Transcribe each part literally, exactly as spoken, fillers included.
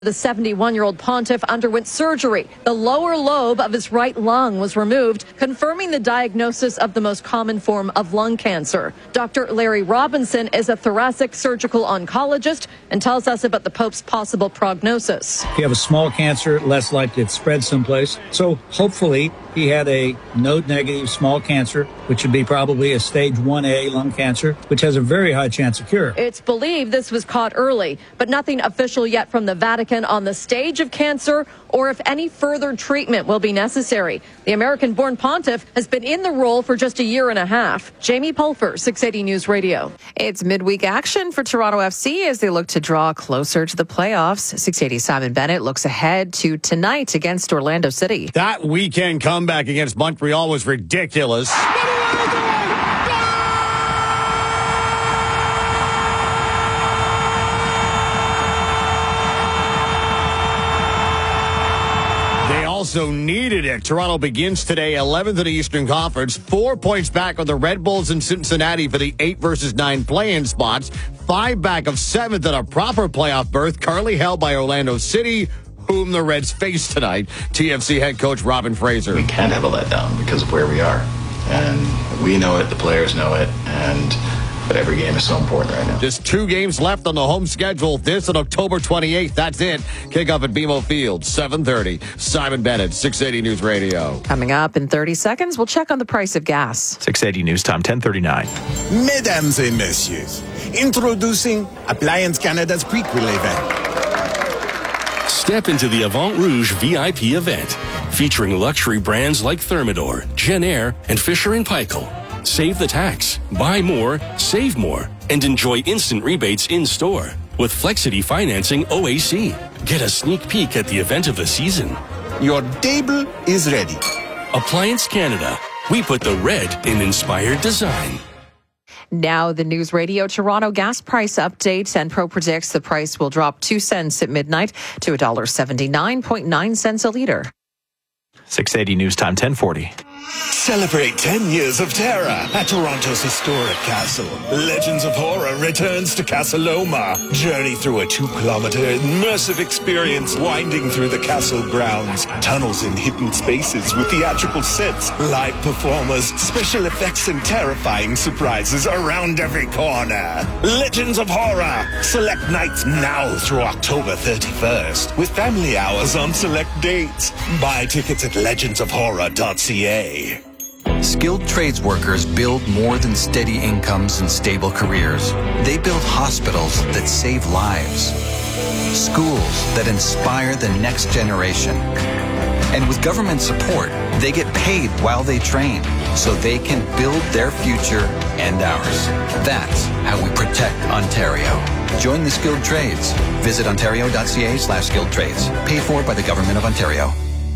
The seventy-one-year-old pontiff underwent surgery. The lower lobe of his right lung was removed, confirming the diagnosis of the most common form of lung cancer. Doctor Larry Robinson is a thoracic surgical oncologist and tells us about the Pope's possible prognosis. If you have a small cancer, less likely to spread someplace. So hopefully he had a node-negative small cancer, which would be probably a stage one A lung cancer, which has a very high chance of cure. It's believed this was caught early, but nothing official yet from the Vatican on the stage of cancer or if any further treatment will be necessary. The American-born pontiff has been in the role for just a year and a half. Jamie Pulfer, six eighty News Radio. It's midweek action for Toronto F C as they look to draw closer to the playoffs. six eighty Simon Bennett looks ahead to tonight against Orlando City. That weekend comeback against Montreal was ridiculous. Also needed it. Toronto begins today eleventh in the Eastern Conference, four points back on the Red Bulls in Cincinnati for the eight versus nine play-in spots, five back of seventh in a proper playoff berth, currently held by Orlando City, whom the Reds face tonight. T F C head coach Robin Fraser. We can't have a letdown because of where we are, and we know it, the players know it, and but every game is so important right now. Just two games left on the home schedule. This on October twenty-eighth. That's it. Kickoff at B M O Field, seven thirty. Simon Bennett, six eighty News Radio. Coming up in thirty seconds, we'll check on the price of gas. six eighty News Time, ten thirty-nine. Mesdames et messieurs, introducing Appliance Canada's prequel event. Step into the Avant Rouge V I P event, featuring luxury brands like Thermador, Genair, and Fisher and Paykel. Save the tax, buy more, save more, and enjoy instant rebates in-store with Flexity Financing O A C. Get a sneak peek at the event of the season. Your table is ready. Appliance Canada. We put the red in inspired design. Now the News Radio Toronto gas price update. Enpro predicts the price will drop two cents at midnight to one dollar seventy-nine point nine cents a litre. six eighty News Time, ten forty. Celebrate ten years of terror at Toronto's historic castle. Legends of Horror returns to Castle Oma. Journey through a two-kilometer immersive experience winding through the castle grounds. Tunnels in hidden spaces with theatrical sets, live performers, special effects, and terrifying surprises around every corner. Legends of Horror. Select nights now through October thirty-first with family hours on select dates. Buy tickets at legends of horror dot c a. Skilled trades workers build more than steady incomes and stable careers. They build hospitals that save lives, schools that inspire the next generation. And with government support, they get paid while they train, so they can build their future and ours. That's how we protect Ontario. Join the skilled trades. Visit ontario dot c a slash skilled trades. Paid for by the Government of Ontario.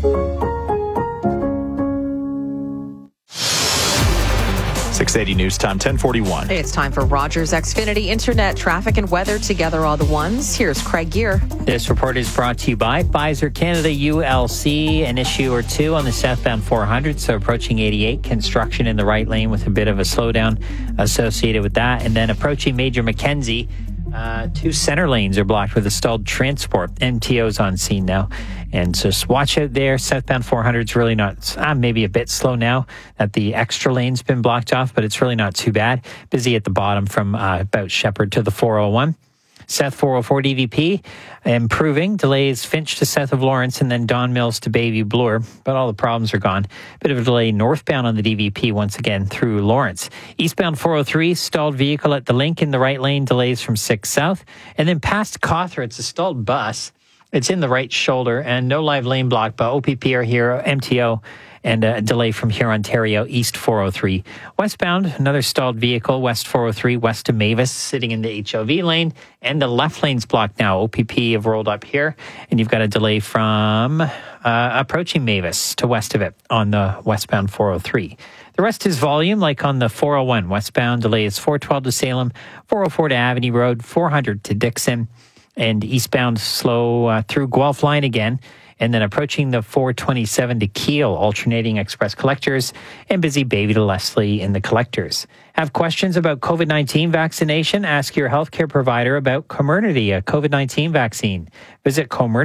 six eighty News Time, ten forty-one. It's time for Rogers Xfinity Internet traffic and weather together all the ones. Here's Craig Gear. This report is brought to you by Pfizer Canada U L C. An issue or two on the southbound four hundred, so approaching eighty-eight. Construction in the right lane with a bit of a slowdown associated with that. And then approaching Major Mackenzie, uh, two center lanes are blocked with a stalled transport. M T O's on scene now. And just watch out there. Southbound four hundred is really not, uh, maybe a bit slow now that the extra lane's been blocked off, but it's really not too bad. Busy at the bottom from uh, about Shepherd to the four oh one. South four oh four D V P improving. Delays Finch to south of Lawrence and then Don Mills to Bayview Bloor, but all the problems are gone. Bit of a delay northbound on the D V P once again through Lawrence. Eastbound four oh three, stalled vehicle at the link in the right lane, delays from six south. And then past Cawthra, it's a stalled bus. It's in the right shoulder and no live lane block, but O P P are here, M T O, and a delay from here, Ontario, east four oh three. Westbound, another stalled vehicle, west four oh three, west to Mavis, sitting in the H O V lane, and the left lane's blocked now. O P P have rolled up here, and you've got a delay from uh, approaching Mavis to west of it on the westbound four oh three. The rest is volume, like on the four oh one. Westbound delay is four twelve to Salem, four oh four to Avenue Road, four hundred to Dixon, and eastbound slow uh, through Guelph line again. and then approaching the four twenty-seven to Keel, alternating express collectors, and busy Baby to Leslie in the collectors. Have questions about COVID nineteen vaccination? Ask your healthcare provider about Comirnaty, a COVID nineteen vaccine. Visit Comirnaty.